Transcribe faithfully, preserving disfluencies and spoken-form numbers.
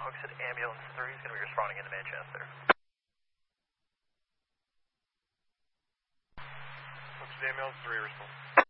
Hooksett Ambulance three is going to be responding into Manchester. Hooksett Ambulance three, respond.